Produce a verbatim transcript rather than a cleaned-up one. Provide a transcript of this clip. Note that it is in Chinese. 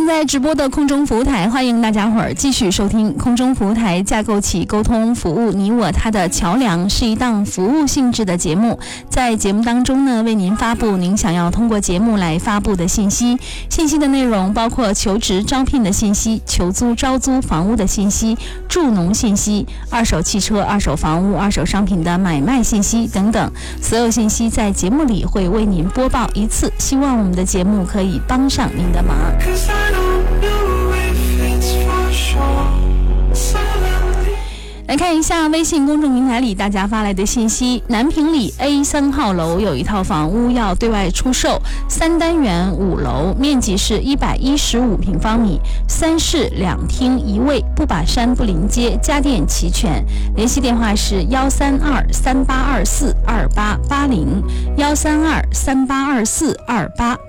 在直播的空中服务台，欢迎大家伙儿继续收听空中服务台架构起沟通服务你我他的桥梁，是一档服务性质的节目。在节目当中呢，为您发布您想要通过节目来发布的信息。信息的内容包括求职招聘的信息、求租招租房屋的信息、助农信息、二手汽车、二手房屋、二手商品的买卖信息等等。所有信息在节目里会为您播报一次，希望我们的节目可以帮上您的忙。来看一下微信公众平台里大家发来的信息。南平里 A 三号楼有一套房屋要对外出售，三单元五楼，面积是一百一十五平方米，三室两厅一卫，不把山不临街，家电齐全。联系电话是幺三二三八二四二八八零，幺三二三八二四二八